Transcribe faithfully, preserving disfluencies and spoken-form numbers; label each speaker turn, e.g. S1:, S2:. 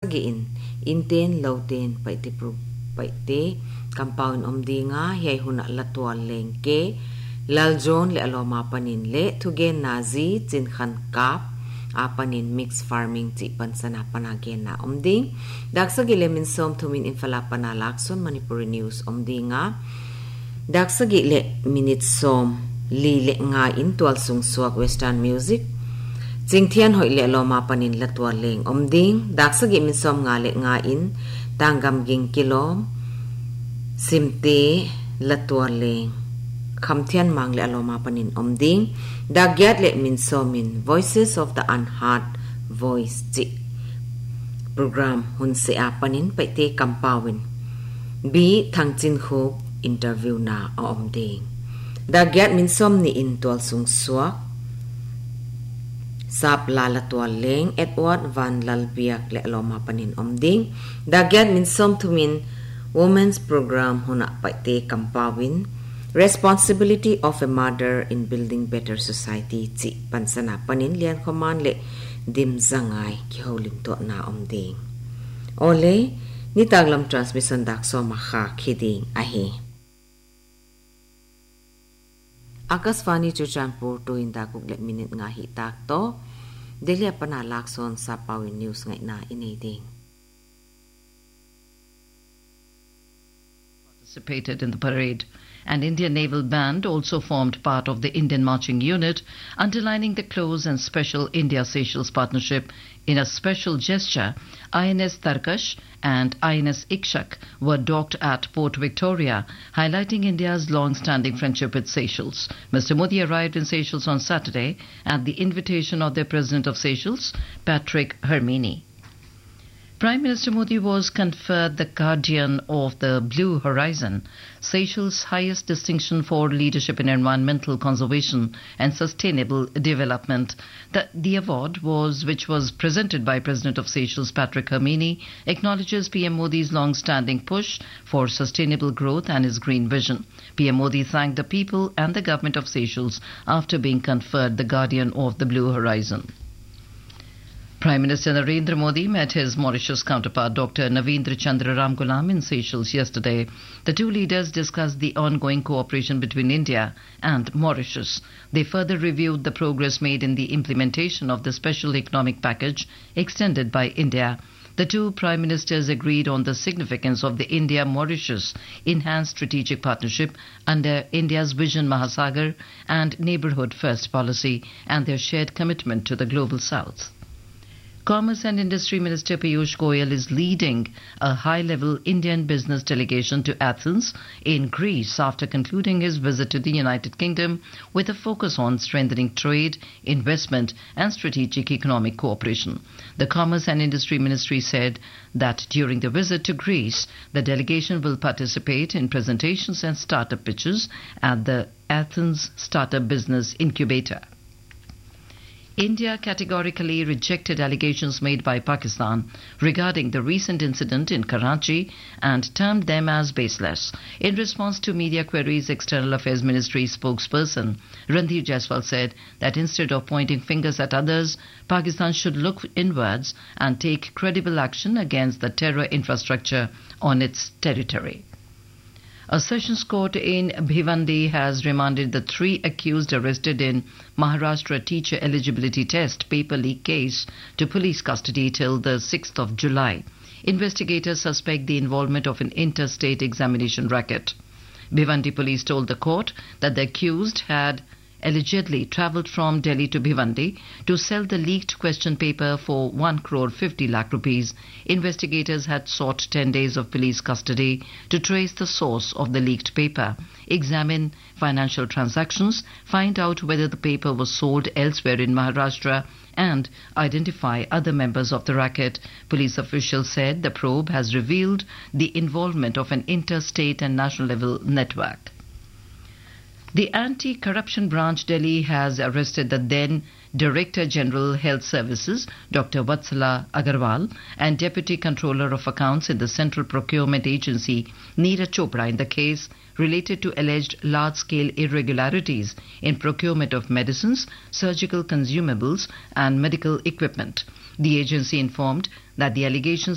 S1: giin inten loten paite pro paite compound omdinga hei huna latwal lengke laljon le aloma panin le tugen nazi chin khan kap apanin mixed farming chi pansana panagen na omding daksagi lemin som thumin infala pana lakson Manipuri news omdinga daksagi le minute som li le nga in twal sung suak western music jingthian hoi le loma panin latwa leng omding daksagi min som nga le nga in tanggam ging kilom simte latwa leng khamthian mang le aloma panin omding dagyat le min somin voices of the unheard voice chi program hun se apanin paite kampawin bi thangchin khop interview na omding dagyat min som ni in tol sung suak sap lalatwa leng Edward van lalbiak le aloma panin omding dagyat min som thumin women's program huna paite kampawin responsibility of a mother in building better society chi pansana panin lian command le dim zangai ki holim to na omding ole ni taglam transmission dak so ma kha khiding ahi akaswani chuchanpur to inda kuk le minute nga hi tak to delia pana lakson sa pawin news ngai na ineding
S2: participated in the parade. An Indian naval band also formed part of the Indian marching unit, underlining the close and special India-Seychelles partnership. In a special gesture, I N S Tarkash and I N S Ikshak were docked at Port Victoria, highlighting India's long-standing friendship with Seychelles. Mister Modi arrived in Seychelles on Saturday at the invitation of the President of Seychelles, Patrick Hermini. Prime Minister Modi was conferred the Guardian of the Blue Horizon, Seychelles' highest distinction for leadership in environmental conservation and sustainable development. The, the award, was, which was presented by President of Seychelles Patrick Hermini, acknowledges P M Modi's long-standing push for sustainable growth and his green vision. P M Modi thanked the people and the government of Seychelles after being conferred the Guardian of the Blue Horizon. Prime Minister Narendra Modi met his Mauritius counterpart Doctor Navendra Chandra Ramgoolam in Seychelles yesterday. The two leaders discussed the ongoing cooperation between India and Mauritius. They further reviewed the progress made in the implementation of the special economic package extended by India. The two prime ministers agreed on the significance of the India-Mauritius enhanced strategic partnership under India's Vision Mahasagar and Neighbourhood First policy and their shared commitment to the Global South. Commerce and Industry Minister Piyush Goyal is leading a high-level Indian business delegation to Athens in Greece after concluding his visit to the United Kingdom with a focus on strengthening trade, investment and strategic economic cooperation. The Commerce and Industry Ministry said that during the visit to Greece, the delegation will participate in presentations and startup pitches at the Athens Startup Business Incubator. India categorically rejected allegations made by Pakistan regarding the recent incident in Karachi and termed them as baseless. In response to media queries, External Affairs Ministry spokesperson Randhir Jaiswal said that instead of pointing fingers at others, Pakistan should look inwards and take credible action against the terror infrastructure on its territory. A sessions court in Bhivandi has remanded the three accused arrested in Maharashtra teacher eligibility test paper leak case to police custody till the sixth of July. Investigators suspect the involvement of an interstate examination racket. Bhivandi police told the court that the accused had allegedly travelled from Delhi to Bhivandi to sell the leaked question paper for one crore fifty lakh rupees. Investigators had sought ten days of police custody to trace the source of the leaked paper, examine financial transactions, find out whether the paper was sold elsewhere in Maharashtra, and identify other members of the racket. Police officials said the probe has revealed the involvement of an interstate and national level network. The Anti-Corruption Branch Delhi has arrested the then Director General Health Services, Doctor Vatsala Agarwal, and Deputy Controller of Accounts in the Central Procurement Agency, Neeraj Chopra, in the case related to alleged large-scale irregularities in procurement of medicines, surgical consumables and medical equipment. The agency informed that the allegations